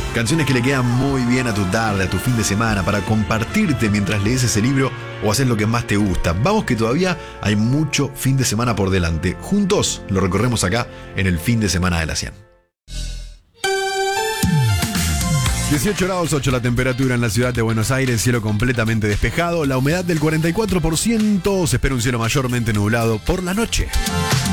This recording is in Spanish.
Canciones que le quedan muy bien a tu tarde, a tu fin de semana, para compartirte mientras lees ese libro o haces lo que más te gusta. Vamos que todavía hay mucho fin de semana por delante. Juntos lo recorremos acá en el fin de semana de la 100. 18 grados 8 la temperatura en la ciudad de Buenos Aires, cielo completamente despejado, la humedad del 44%, se espera un cielo mayormente nublado por la noche.